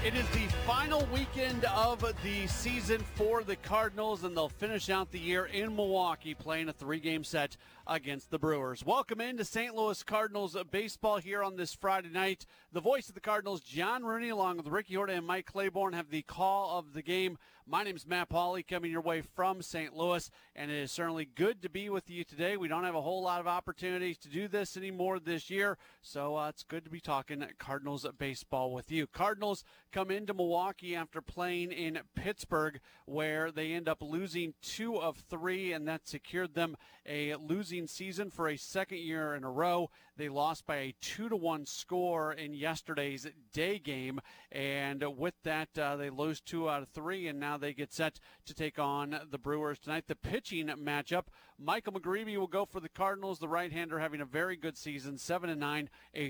It is the final weekend of the season for the Cardinals, and they'll finish out the year in Milwaukee playing a 3-game set against the Brewers. Welcome into St. Louis Cardinals baseball here on this Friday night. The voice of the Cardinals, John Rooney, along with Ricky Horta and Mike Claiborne, have the call of the game. My name is Matt Pauley, coming your way from St. Louis, and it is certainly good to be with you today. We don't have a whole lot of opportunities to do this anymore this year, so it's good to be talking Cardinals baseball with you. Cardinals come into Milwaukee after playing in Pittsburgh, where they end up losing 2 of 3, and that secured them a losing season for a second year in a row. They lost by a 2-1 score in yesterday's day game, and with that, they lose 2 out of 3, and now they get set to take on the Brewers tonight. The pitching matchup, Michael McGreevy will go for the Cardinals, the right-hander having a very good season, 7-9, a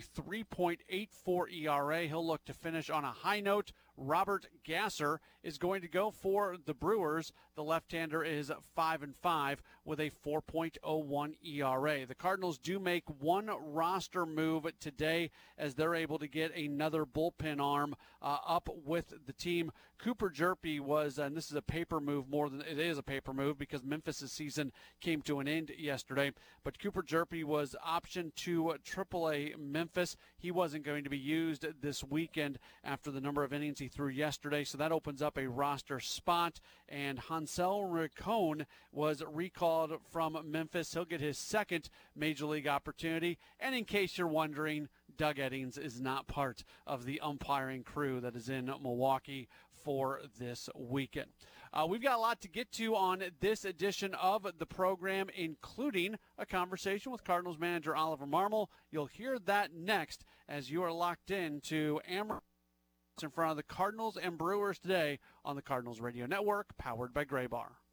3.84 ERA. He'll look to finish on a high note. Robert Gasser is going to go for the Brewers. The left-hander is 5-5 with a 4.01 ERA. The Cardinals do make one roster move today as they're able to get another bullpen arm up with the team. Cooper Jerpy was, and this is a paper move more than it is a paper move because Memphis' season came to an end yesterday, but Cooper Jerpy was optioned to AAA Memphis. He wasn't going to be used this weekend after the number of innings he threw yesterday, so that opens up a roster spot. And Hansel Racone was recalled from Memphis. He'll get his second major league opportunity. And in case you're wondering, Doug Eddings is not part of the umpiring crew that is in Milwaukee for this weekend. We've got a lot to get to on this edition of the program, including a conversation with Cardinals manager Oliver Marmol. You'll hear that next as you are locked in to Amherst in front of the Cardinals and Brewers today on the Cardinals Radio Network, powered by Gray Bar.